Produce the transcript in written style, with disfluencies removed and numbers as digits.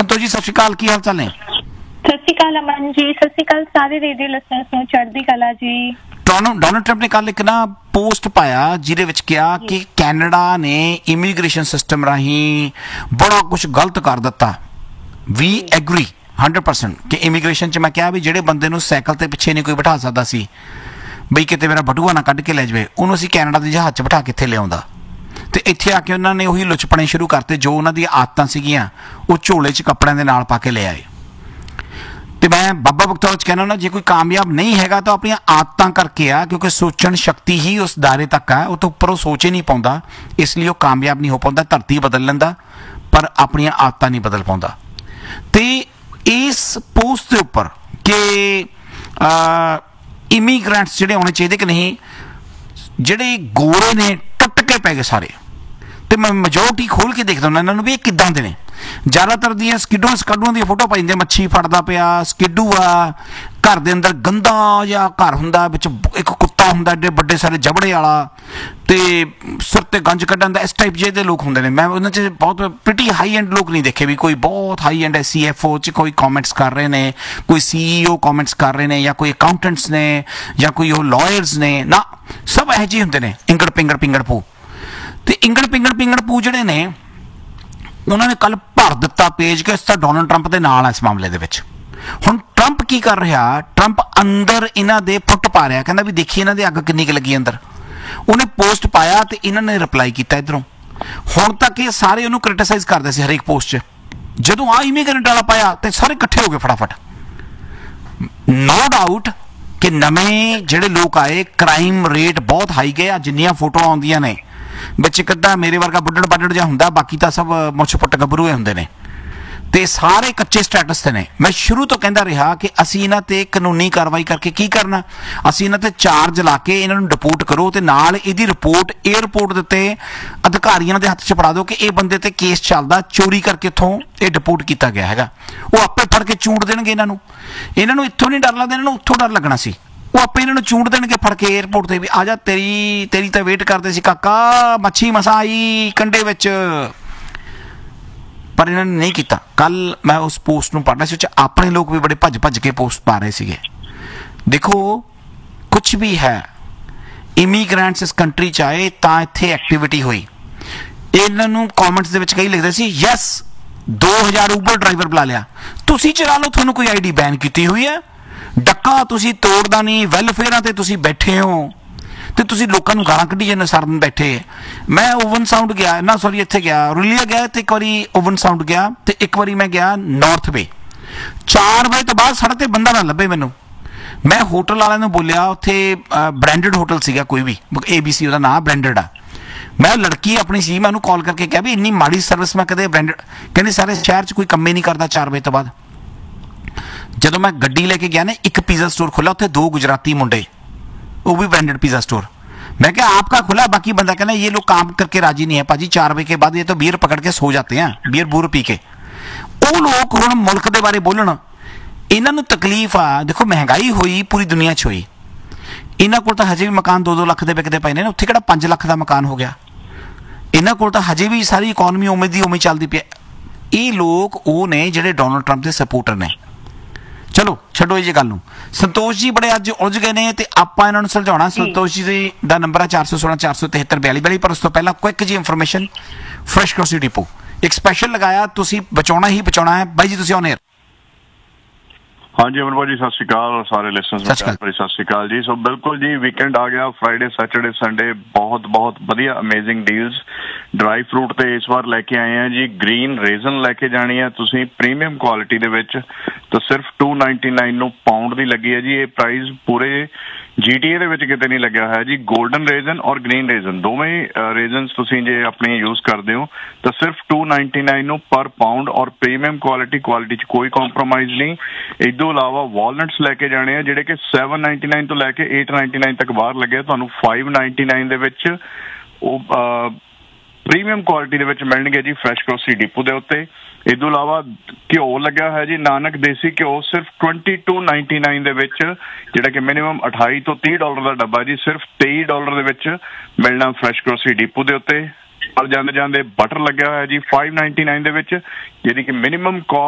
ਸੰਤੋਸ਼ ਜੀ ਸਤਿ ਸ਼੍ਰੀ ਅਕਾਲ, ਕੀ ਹਾਲ ਚਾਲ ਨੇ? ਸਤਿ ਸ਼੍ਰੀ ਅਕਾਲ ਅਮਨ ਜੀ, ਸਤਿ ਸ਼੍ਰੀ ਅਕਾਲ ਸਾਰੇ ਰੇਡੀਓ ਲਿਸਨਰਸ ਨੂੰ, ਚੜ੍ਹਦੀ ਕਲਾ ਜੀ। ਡੋਨਲਡ ਟਰੰਪ ਨੇ ਕੱਲ ਇੱਕ ਨਾ ਪੋਸਟ ਪਾਇਆ ਜਿਹਦੇ ਵਿੱਚ ਕਿਹਾ ਕਿ ਕੈਨੇਡਾ ਨੇ ਇਮੀਗ੍ਰੇਸ਼ਨ ਸਿਸਟਮ ਰਾਹੀਂ ਬੜਾ ਕੁਝ ਗਲਤ ਕਰ ਦਿੱਤਾ। ਵੀ ਐਗਰੀ 100% ਕਿ ਇਮੀਗ੍ਰੇਸ਼ਨ 'ਚ ਮੈਂ ਕਿਹਾ ਵੀ ਜਿਹੜੇ ਬੰਦੇ ਨੂੰ ਸਾਈਕਲ ਤੇ ਪਿੱਛੇ ਨਹੀਂ ਕੋਈ ਬਿਠਾ ਸਕਦਾ ਸੀ, ਬਈ ਕਿਤੇ ਮੇਰਾ ਬਟੂਆ ਨਾ ਕੱਢ ਕੇ ਲੈ ਜਾਵੇ, ਉਹਨੂੰ ਅਸੀਂ ਕੈਨੇਡਾ ਦੇ ਜਹਾਜ਼ 'ਚ ਬਿਠਾ ਕੇ ਇੱਥੇ ਲਿਆਉਂਦਾ। ਤੇ ਇੱਥੇ ਆ ਕੇ ਉਹਨਾਂ ਨੇ ਉਹੀ ਲੁੱਚਪਣੇ ਸ਼ੁਰੂ ਕਰਤੇ ਜੋ ਉਹਨਾਂ ਦੀਆਂ ਆਦਤਾਂ ਸੀਗੀਆਂ ਉਹ ਝੋਲੇ 'ਚ ਕੱਪੜਿਆਂ ਦੇ ਨਾਲ ਪਾ ਕੇ ਲੈ ਆਏ। ਤੇ ਮੈਂ ਬਾਬਾ ਬਖਤੌਰ 'ਚ ਕਹਿਣਾ ਨਾ, ਜੇ ਕੋਈ ਕਾਮਯਾਬ ਨਹੀਂ ਹੈਗਾ ਤਾਂ ਆਪਣੀਆਂ ਆਦਤਾਂ ਕਰਕੇ ਆ, ਕਿਉਂਕਿ ਸੋਚਣ ਸ਼ਕਤੀ ਹੀ ਉਸ ਦਾਇਰੇ ਤੱਕ ਆ, ਉਹ ਤੋਂ ਉੱਪਰ ਉਹ ਸੋਚ ਹੀ ਨਹੀਂ ਪਾਉਂਦਾ, ਇਸ ਲਈ ਉਹ ਕਾਮਯਾਬ ਨਹੀਂ ਹੋ ਪਾਉਂਦਾ। ਧਰਤੀ ਬਦਲ ਲੈਂਦਾ ਪਰ ਆਪਣੀਆਂ ਆਦਤਾਂ ਨਹੀਂ ਬਦਲ ਪਾਉਂਦਾ। ਤੇ ਇਸ ਪੋਸਟ ਦੇ ਉੱਪਰ ਕਿ ਇਮੀਗ੍ਰੈਂਟਸ ਜਿਹੜੇ ਆਉਣੇ ਚਾਹੀਦੇ ਕਿ ਨਹੀਂ, ਜਿਹੜੇ ਗੋਰੇ ਨੇ ਟੁੱਟ ਕੇ ਪੈ ਗਏ ਸਾਰੇ। ਤੇ ਮੈਂ ਮੈਜੋਰਟੀ ਖੋਲ ਕੇ ਦੇਖਦਾ ਹੁੰਦਾ ਇਹਨਾਂ ਨੂੰ ਵੀ ਇਹ ਕਿੱਦਾਂ ਦੇ ਨੇ। ਜ਼ਿਆਦਾਤਰ ਦੀਆਂ ਸਕਿੱਡੂਆਂ ਦੀਆਂ ਫੋਟੋ ਪਾਈ ਜਾਂਦੇ, ਮੱਛੀ ਫੜਦਾ ਪਿਆ, ਸਕਿੱਡੂ ਆ, ਘਰ ਦੇ ਅੰਦਰ ਗੰਦਾ ਜਿਹਾ ਘਰ ਹੁੰਦਾ, ਵਿੱਚ ਇੱਕ ਕੁੱਤਾ ਹੁੰਦਾ ਏਡੇ ਵੱਡੇ ਸਾਰੇ ਜਬੜੇ ਵਾਲਾ, ਤੇ ਸਿਰ ਤੇ ਗੰਜ ਕੱਢਣ ਦਾ, ਇਸ ਟਾਈਪ ਜਿਹੇ ਦੇ ਲੋਕ ਹੁੰਦੇ ਨੇ। ਮੈਂ ਉਹਨਾਂ 'ਚ ਬਹੁਤ ਪ੍ਰੀਟੀ ਹਾਈ ਐਂਡ ਲੋਕ ਨਹੀਂ ਦੇਖੇ ਵੀ ਕੋਈ ਬਹੁਤ ਹਾਈ ਐਂਡ CFO 'ਚ ਕੋਈ ਕੌਮੈਂਟਸ ਕਰ ਰਹੇ ਨੇ, ਕੋਈ CEO ਕੌਮੈਂਟਸ ਕਰ ਰਹੇ ਨੇ, ਜਾਂ ਕੋਈ ਅਕਾਊਂਟੈਂਟਸ ਨੇ, ਜਾਂ ਕੋਈ ਉਹ ਲਾਇਰਸ ਨੇ, ਨਾ ਸਭ ਇਹੋ ਜਿਹੇ ਹੁੰਦੇ ਨੇ ਇੰਗੜ ਪਿੰਗੜ ਪੂ। ਤੇ ਇੰਗੜ ਪਿੰਗੜ ਪੂ ਜਿਹੜੇ ਨੇ ਉਹਨਾਂ ਨੇ ਕੱਲ ਭਰ ਦਿੱਤਾ ਪੇਜ ਕਿ ਇਸ ਤਾਂ ਡੋਨਲਡ ਟਰੰਪ ਦੇ ਨਾਲ ਆ ਇਸ ਮਾਮਲੇ ਦੇ ਵਿੱਚ। ਹੁਣ ਟਰੰਪ ਕੀ ਕਰ ਰਿਹਾ? ਟਰੰਪ ਅੰਦਰ ਇਹਨਾਂ ਦੇ ਫੁੱਟ ਪਾ ਰਿਹਾ, ਕਹਿੰਦਾ ਵੀ ਦੇਖੀ ਇਹਨਾਂ ਦੀ ਅੱਗ ਕਿੰਨੀ ਕੁ ਲੱਗੀ ਅੰਦਰ। ਉਹਨੇ ਪੋਸਟ ਪਾਇਆ ਤੇ ਇਹਨਾਂ ਨੇ ਰਿਪਲਾਈ ਕੀਤਾ ਇੱਧਰੋਂ। ਹੁਣ ਤੱਕ ਇਹ ਸਾਰੇ ਉਹਨੂੰ ਕ੍ਰਿਟੀਸਾਈਜ਼ ਕਰਦੇ ਸੀ ਹਰੇਕ ਪੋਸਟ 'ਚ, ਜਦੋਂ ਆ ਇਮੀਗ੍ਰੈਂਟ ਵਾਲਾ ਪਾਇਆ ਤੇ ਸਾਰੇ ਇਕੱਠੇ ਹੋ ਗਏ ਫਟਾਫਟ। ਨੋ ਡਾਊਟ ਕਿ ਨਵੇਂ ਜਿਹੜੇ ਲੋਕ ਆਏ, ਕ੍ਰਾਈਮ ਰੇਟ ਬਹੁਤ ਹਾਈ ਗਏ। ਆ ਜਿੰਨੀਆਂ ਫੋਟੋਆਂ ਆਉਂਦੀਆਂ ਨੇ ਵਿੱਚ ਇੱਕ ਅੱਧਾ ਮੇਰੇ ਵਰਗਾ ਬੁੱਢੜ ਜਿਹਾ ਹੁੰਦਾ, ਬਾਕੀ ਤਾਂ ਸਭ ਮੁੱਛ ਪੁੱਟ ਗੱਭਰੂ ਹੁੰਦੇ ਨੇ, ਤੇ ਸਾਰੇ ਕੱਚੇ ਸਟੇਟਸ ਤੇ ਨੇ। ਮੈਂ ਸ਼ੁਰੂ ਤੋਂ ਕਹਿੰਦਾ ਰਿਹਾ ਕਿ ਅਸੀਂ ਇਹਨਾਂ ਤੇ ਕਾਨੂੰਨੀ ਕਾਰਵਾਈ ਕਰਕੇ ਕੀ ਕਰਨਾ, ਅਸੀਂ ਇਹਨਾਂ ਤੇ ਚਾਰਜ ਲਾ ਕੇ ਇਹਨਾਂ ਨੂੰ ਡਿਪੋਰਟ ਕਰੋ, ਤੇ ਨਾਲ ਇਹਦੀ ਰਿਪੋਰਟ 에ਅਰਪੋਰਟ ਦੇ ਉੱਤੇ ਅਧਿਕਾਰੀਆਂ ਦੇ ਹੱਥ 'ਚ ਫੜਾ ਦਿਓ ਕਿ ਇਹ ਬੰਦੇ ਤੇ ਕੇਸ ਚੱਲਦਾ, ਚੋਰੀ ਕਰਕੇ ਇੱਥੋਂ ਇਹ ਡਿਪੋਰਟ ਕੀਤਾ ਗਿਆ ਹੈਗਾ। ਉਹ ਆਪੇ ਫੜ ਕੇ ਚੂੰਡ ਦੇਣਗੇ ਇਹਨਾਂ ਨੂੰ ਇੱਥੋਂ ਨਹੀਂ ਡਰ ਲੱਗਦਾ, ਇਹਨਾਂ ਨੂੰ ਉੱਥੋਂ ਡਰ ਲੱਗਣਾ ਸੀ। ਉਹ ਆਪੇ ਇਹਨਾਂ ਨੂੰ ਚੂੰਡ ਦੇਣਗੇ ਫੜ ਕੇ 에ਅਰਪੋਰਟ ਤੇ ਵੀ ਆ ਜਾ, ਤੇਰੀ ਤਾਂ ਵੇਟ ਕਰਦੇ ਸੀ ਕਾਕਾ, ਮੱਛੀ ਮਸਾ ਆਈ ਕੰਡੇ ਵਿੱਚ। ਪਰ ਇਹਨਾਂ ਨੇ ਨਹੀਂ ਕੀਤਾ। ਕੱਲ ਮੈਂ ਉਸ ਪੋਸਟ ਨੂੰ ਪੜ੍ਹਨਾ ਸੀ, ਉਹ 'ਚ ਆਪਣੇ ਲੋਕ ਵੀ ਬੜੇ ਭੱਜ ਕੇ ਪੋਸਟ ਪਾ ਰਹੇ ਸੀਗੇ। ਦੇਖੋ ਕੁਛ ਵੀ ਹੈ, ਇਮੀਗ੍ਰੈਂਟਸ ਇਸ ਕੰਟਰੀ 'ਚ ਆਏ ਤਾਂ ਇੱਥੇ ਐਕਟੀਵਿਟੀ ਹੋਈ। ਇਹਨਾਂ ਨੂੰ ਕੌਮੈਂਟਸ ਦੇ ਵਿੱਚ ਕਈ ਲਿਖਦੇ ਸੀ, ਯੈਸ 2000 ਉਬਰ ਡਰਾਈਵਰ ਬੁਲਾ ਲਿਆ, ਤੁਸੀਂ ਚਲਾ ਲਓ, ਤੁਹਾਨੂੰ ਕੋਈ ID ਬੈਨ ਕੀਤੀ ਹੋਈ ਹੈ, ਡੱਕਾ ਤੁਸੀਂ ਤੋੜਦਾ ਨਹੀਂ, ਵੈਲਫੇਅਰਾਂ ਤੇ ਤੁਸੀਂ ਬੈਠੇ ਹੋ, ਤੇ ਤੁਸੀਂ ਲੋਕਾਂ ਨੂੰ ਗਾਲਾਂ ਕੱਢੀ ਜਾਂਦੇ ਸਾਰਾ ਦਿਨ ਬੈਠੇ। ਮੈਂ ਓਵਨ ਸਾਊਂਡ ਗਿਆ ਨਾ, ਸੌਰੀ ਇੱਥੇ ਗਿਆ ਰੁਲੀਆ ਗਿਆ, ਤੇ ਇੱਕ ਵਾਰੀ ਓਵਨ ਸਾਊਂਡ ਗਿਆ, ਤੇ ਇੱਕ ਵਾਰੀ ਮੈਂ ਗਿਆ ਨਾਰਥ ਵੇ। 4 ਵਜੇ ਤੋਂ ਬਾਅਦ ਸੜਕ ਤੇ ਬੰਦਾ ਨਾ ਲੱਭੇ ਮੈਨੂੰ। ਮੈਂ ਹੋਟਲ ਵਾਲਿਆਂ ਨੂੰ ਬੋਲਿਆ, ਉੱਥੇ ਬ੍ਰਾਂਡਡ ਹੋਟਲ ਸੀਗਾ ਕੋਈ ਵੀ, ABC ਉਹਦਾ ਨਾਂ, ਬ੍ਰਾਂਡਡ ਆ। ਮੈਂ ਲੜਕੀ ਆਪਣੀ ਸੀ, ਮੈਂ ਉਹਨੂੰ ਕਾਲ ਕਰਕੇ ਕਿਹਾ ਵੀ ਇੰਨੀ ਮਾੜੀ ਸਰਵਿਸ ਮੈਂ ਕਦੇ ਬ੍ਰਾਂਡਡ, ਕਹਿੰਦੇ ਸਾਰੇ ਸ਼ਹਿਰ 'ਚ ਕੋਈ ਕੰਮ ਹੀ ਨਹੀਂ ਕਰਦਾ 4 ਵਜੇ ਤੋਂ ਬਾਅਦ। ਜਦੋਂ ਮੈਂ ਗੱਡੀ ਲੈ ਕੇ ਗਿਆ ਨਾ, ਇੱਕ ਪੀਜ਼ਾ ਸਟੋਰ ਖੁੱਲ੍ਹਾ, ਉੱਥੇ 2 ਗੁਜਰਾਤੀ ਮੁੰਡੇ, वो भी ब्रांडेड पिज़्ज़ा स्टोर। मैं क्या आपका खुला, बाकी बंदा कहना ये लोग काम करके राजी नहीं है भाजी, 4 बजे के बाद ये तो बीयर पकड़ के सो जाते हैं, बीयर बूर पी के। वो लोग हुण मुल्क के बारे बोलन, इन्हां नूं तकलीफ आ। देखो महंगाई हुई पूरी दुनिया 'ਚ होई, इन्हां कोल तां हजे भी मकान 2-2 ਲੱਖ ਦੇ ਵਿਕਦੇ ਪਏ ਨੇ, ਉੱਥੇ ਕਿਹੜਾ 5 ਲੱਖ ਦਾ ਮਕਾਨ ਹੋ ਗਿਆ। ਇਹਨਾਂ ਕੋਲ ਤਾਂ ਹਜੇ ਵੀ ਸਾਰੀ ਇਕਨੋਮੀ ਉਵੇਂ ਦੀ ਉਵੇਂ ਚੱਲਦੀ ਪਈ। ਇਹ ਲੋਕ ਉਹ ਨੇ ਜਿਹੜੇ ਡੋਨਲਡ ਟਰੰਪ ਦੇ ਸਪੋਰਟਰ ਨੇ। ਚਲੋ ਛੱਡੋ ਇਹ ਗੱਲ ਨੂੰ। ਸੰਤੋਸ਼ ਜੀ ਬੜੇ ਅੱਜ ਉਲਝ ਗਏ ਨੇ ਤੇ ਆਪਾਂ ਇਹਨਾਂ ਨੂੰ ਸੁਲਝਾਉਣਾ। ਸੰਤੋਸ਼ ਜੀ ਦਾ ਨੰਬਰ ਹੈ 416 473 4242। ਪਰ ਉਸ ਤੋਂ ਪਹਿਲਾਂ ਕੁਇਕ ਜੀ ਇਨਫੋਰਮੇਸ਼ਨ, ਫਰੈਸ਼ ਗਰੋਸਰੀ ਡਿਪੋ ਇੱਕ ਸਪੈਸ਼ਲ ਲਗਾਇਆ, ਤੁਸੀਂ ਬਚਾਉਣਾ ਹੀ ਬਚਾਉਣਾ ਹੈ। ਬਾਈ ਜੀ ਤੁਸੀਂ ਆਨ ਏਅਰ। ਹਾਂਜੀ ਅਮਨ ਭਾਜੀ ਸਤਿ ਸ਼੍ਰੀ ਅਕਾਲ, ਸਾਰੇ ਲਿਸਨਰਸ ਨੂੰ ਸਤਿ ਸ਼੍ਰੀ ਅਕਾਲ ਜੀ। ਸੋ ਬਿਲਕੁਲ ਜੀ, ਵੀਕਐਂਡ ਆ ਗਿਆ, ਫਰਾਈਡੇ ਸੈਟਰਡੇ ਸੰਡੇ, ਬਹੁਤ ਵਧੀਆ ਅਮੇਜ਼ਿੰਗ ਡੀਲਸ ਡਰਾਈ ਫਰੂਟ ਤੇ ਇਸ ਵਾਰ ਲੈ ਕੇ ਆਏ ਆ ਜੀ। ਗ੍ਰੀਨ ਰੇਜ਼ਨ ਲੈ ਕੇ ਜਾਣੀ ਹੈ ਤੁਸੀਂ ਪ੍ਰੀਮੀਅਮ ਕੁਆਲਿਟੀ ਦੇ ਵਿੱਚ, ਤਾਂ ਸਿਰਫ 299 ਨੂੰ ਪਾਊਂਡ ਦੀ ਲੱਗੀ ਹੈ ਜੀ। ਇਹ ਪ੍ਰਾਈਸ ਪੂਰੇ GTA ਦੇ ਵਿੱਚ ਕਿਤੇ ਨਹੀਂ ਲੱਗਿਆ ਹੋਇਆ ਜੀ। ਗੋਲਡਨ ਰੇਜ਼ਨ ਔਰ ਗ੍ਰੀਨ ਰੇਜ਼ਨ ਦੋਵੇਂ ਰੇਜ਼ਨਸ ਤੁਸੀਂ ਜੇ ਆਪਣੇ ਯੂਜ਼ ਕਰਦੇ ਹੋ ਤਾਂ ਸਿਰਫ 299 ਨੂੰ ਪਰ ਪਾਊਂਡ, ਔਰ ਪ੍ਰੀਮੀਅਮ ਕੁਆਲਿਟੀ 'ਚ ਕੋਈ ਕੰਪਰੋਮਾਈਜ਼ ਨਹੀਂ। ਇਸ ਤੋਂ ਇਲਾਵਾ ਵਾਲਨਟਸ ਲੈ ਕੇ ਜਾਣੇ ਆ ਜਿਹੜੇ ਕਿ 799 ਤੋਂ ਲੈ ਕੇ 899 ਤੱਕ ਬਾਹਰ ਲੱਗੇ, ਤੁਹਾਨੂੰ 599 ਦੇ ਵਿੱਚ ਉਹ ਪ੍ਰੀਮੀਅਮ ਕੁਆਲਿਟੀ ਦੇ ਵਿੱਚ ਮਿਲਣਗੇ ਜੀ ਫਰੈਸ਼ ਗਰੋਸਰੀ ਡਿਪੋ ਦੇ ਉੱਤੇ। ਇਸ ਤੋਂ ਇਲਾਵਾ ਘਿਓ ਲੱਗਿਆ ਹੋਇਆ ਜੀ, ਨਾਨਕ ਦੇਸੀ ਘਿਓ ਸਿਰਫ 2299 ਦੇ ਵਿੱਚ, ਜਿਹੜਾ ਕਿ ਮਿਨੀਮਮ $28 ਤੋਂ $30 ਦਾ ਡੱਬਾ ਜੀ, ਸਿਰਫ $23 ਦੇ ਵਿੱਚ ਮਿਲਣਾ ਫਰੈਸ਼ ਗਰੋਸਰੀ ਡਿਪੋ ਦੇ ਉੱਤੇ। ਪਰ ਜਾਂਦੇ ਬਟਰ ਲੱਗਿਆ ਹੋਇਆ ਜੀ 599 ਦੇ ਵਿੱਚ, ਜਿਹਦੀ ਕਿ ਮਿਨੀਮਮ